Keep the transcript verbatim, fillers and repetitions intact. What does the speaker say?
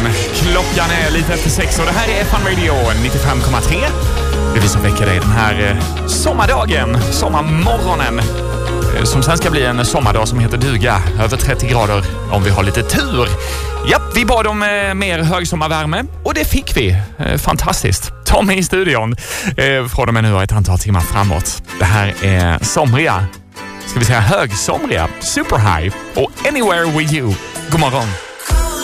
Klockan är lite efter sex och det här är Fun Radio nittiofem komma tre. Det är vi som väcker dig den här sommardagen, sommarmorgonen, som sen ska bli en sommardag som heter duga. Över trettio grader om vi har lite tur. Ja, vi bad om eh, mer högsommarvärme och det fick vi. Eh, fantastiskt. Tommy i studion. Eh, från och med nu ett antal timmar framåt. Det här är somriga, ska vi säga högsomriga, Super High och Anywhere With You. God morgon.